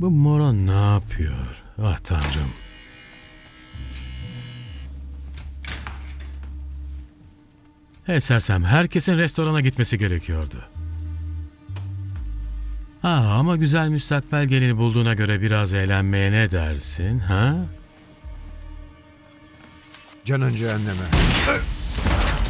Bu moron ne yapıyor? Ah tanrım. Hey sersem, herkesin restorana gitmesi gerekiyordu. Ama güzel müstakbel gelini bulduğuna göre biraz eğlenmeye ne dersin, ha? Canın cehenneme.